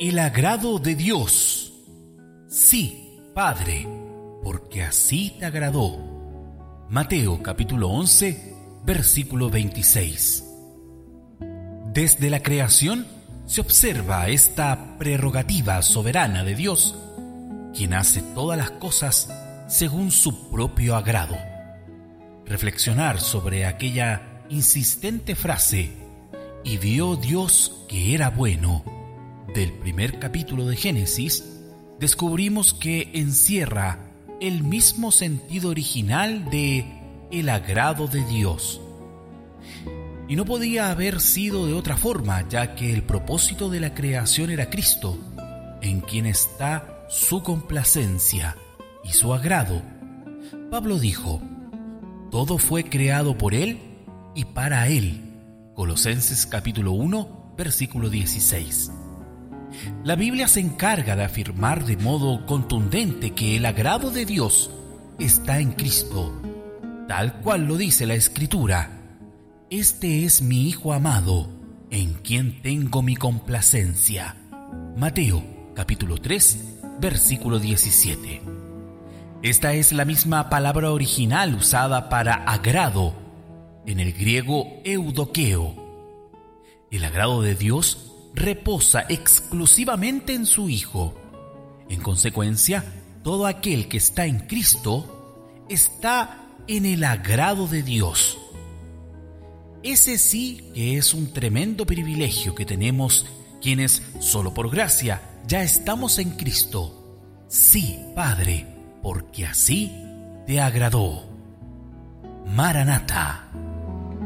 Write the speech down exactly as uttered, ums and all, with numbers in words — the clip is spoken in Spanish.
El agrado de Dios. Sí, Padre, porque así te agradó. Mateo capítulo once, versículo veintiséis. Desde la creación se observa esta prerrogativa soberana de Dios, quien hace todas las cosas según su propio agrado. Reflexionar sobre aquella insistente frase, y vio Dios que era bueno, del primer capítulo de Génesis, descubrimos que encierra el mismo sentido original de el agrado de Dios. Y no podía haber sido de otra forma, ya que el propósito de la creación era Cristo, en quien está su complacencia y su agrado. Pablo dijo: todo fue creado por Él y para Él. Colosenses capítulo uno, versículo dieciséis. La Biblia se encarga de afirmar de modo contundente que el agrado de Dios está en Cristo, tal cual lo dice la Escritura: este es mi Hijo amado, en quien tengo mi complacencia. Mateo capítulo tres, versículo diecisiete. Esta es la misma palabra original usada para agrado, en el griego eudokeo. El agrado de Dios reposa exclusivamente en su Hijo. En consecuencia, todo aquel que está en Cristo está en el agrado de Dios. Ese sí que es un tremendo privilegio que tenemos quienes, solo por gracia, ya estamos en Cristo. Sí, Padre, porque así te agradó. Maranatha.